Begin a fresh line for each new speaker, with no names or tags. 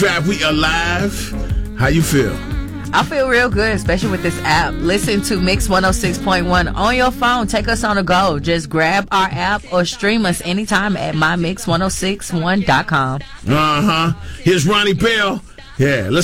Drive, we alive. How you feel?
I feel real good, especially with this app. Listen to Mix 106.1 on your phone. Take us on the go. Just grab our app or stream us anytime at mymix1061.com.
Here's Ronnie Bell. Yeah, let's